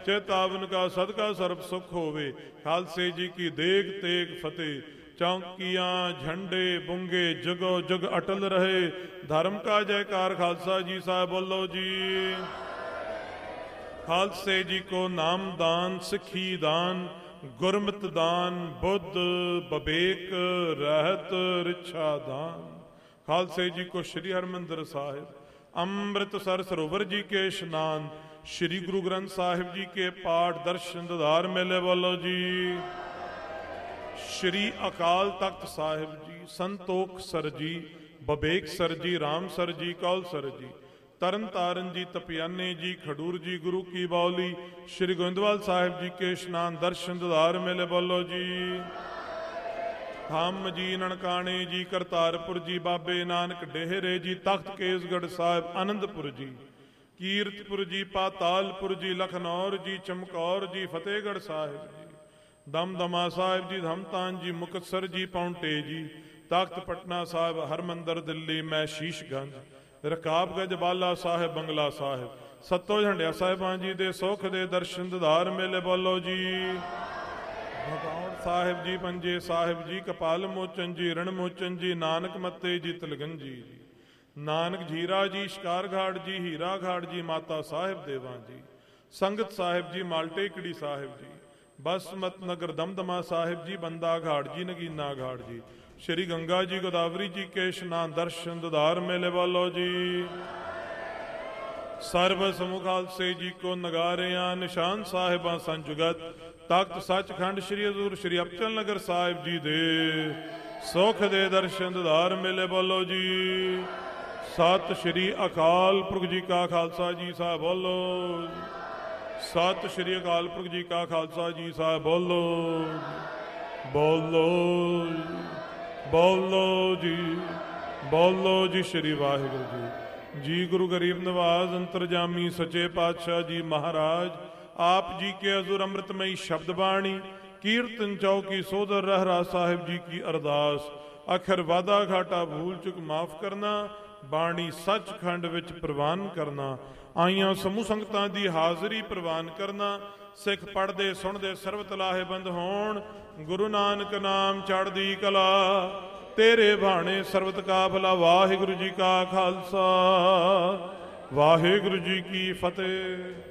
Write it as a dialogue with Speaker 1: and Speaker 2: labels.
Speaker 1: ਚੇਤਾਵਨ ਕਾ ਸਦਕਾ ਸਰਬ ਸੁਖ ਹੋਵੇ। ਖਾਲਸੇ ਜੀ ਕੀ ਦੇਗ ਤੇਗ ਫਤਿਹ। ਚੌਂਕੀਆਂ ਝੰਡੇ ਬੁੰਗੇ ਜਗੋ ਜਗ ਅਟਲ ਰਹੇ। ਧਰਮ ਕਾ ਜੈਕਾਰ ਖਾਲਸਾ ਜੀ ਸਾਹਿਬ ਬੋਲੋ ਜੀ। ਖਾਲਸੇ ਜੀ ਕੋ ਨਾਮ ਦਾਨ ਸਿੱਖੀ ਦਾਨ ਗੁਰਮਤਿ ਦਾਨ ਬੁੱਧ ਬਵੇਕ ਰਹਿਤ ਰਿਛਾ ਦਾਨ। ਖਾਲਸੇ ਜੀ ਕੋ ਸ਼੍ਰੀ ਹਰਿਮੰਦਰ ਸਾਹਿਬ ਅੰਮ੍ਰਿਤਸਰ ਸਰੋਵਰ ਜੀ ਕੇ ਇਸ਼ਨਾਨ श्री गुरु ग्रंथ साहिब जी के पाठ दर्शन दीदार मेले बोलो जी। श्री अकाल तख्त साहिब जी संतोख सर जी बबेक सर जी राम सर जी कौल सर जी तरन तारन जी तपियाने जी खडूर जी गुरु की बावली श्री गोविंदवाल साहिब जी के इशनान दर्शन दीदार मेले बोलो जी। हम जी ननकाने जी करतारपुर जी बाबे नानक डेहरे जी तख्त केसगढ़ साहिब आनंदपुर जी कीरतपुर जी पातालपुर जी लखनौर जी चमकौर जी फतेहगढ़ साहिब जी दमदमा साहिब जी धमतान जी मुक्तसर जी पाउंटे जी तख्त पटना साहिब हरमंदर दिल्ली मैं शीशगंज रकाबगंज बाला साहिब बंगला साहिब सत्तो झंडिया साहिबां जी दे सुख दे दर्शन दीदार मेले बोलो जी। भगौड़ साहिब जी पंजे साहिब जी कपाल मोचन जी रण मोचन जी नानक मत्ते जी तिलगंजी जी नानक झीरा जी शिकार घाट जी हीरा घाट जी माता साहिब देवा जी संगत साहिब जी मालटेकड़ी साहिब जी बसमत नगर दमदमा साहिब जी बंदा घाट जी नगीना घाट जी श्री गंगा जी गोदावरी जी के इशनान दर्शन दीदार मेले वालो जी। सर्व समूह खालसे जी को नगारियां निशान साहिबां संजुगत तख्त सचखंड श्री हजूर श्री अबचल नगर साहिब जी दे सुख दे दर्शन दीदार मेले बोलो जी। सत श्री अकाल पुरख जी का खालसा जी साहब बोलो। सत श्री अकाल पुरख जी का खालसा जी साहब बोलो। बोलो बोलो जी बोलो जी श्री वाहिगुरु जी। जी गुरु गरीब नवाज अंतरजामी सच्चे पातशाह जी महाराज आप जी के हजूर अमृतमयी शब्द बाणी कीर्तन चौकी सोदर रहरा साहिब जी की अरदास अखर वादा घाटा भूल चुक माफ करना बाणी सचखंड विच प्रवान करना आईयां समूह संगतां दी हाज़री प्रवान करना सिख पढ़दे सुनदे सर्वत लाहेबंद होण गुरु नानक नाम चढ़दी कला तेरे भाणे सर्वत का भला। वाहिगुरु जी का खालसा वाहिगुरु जी की फतेह।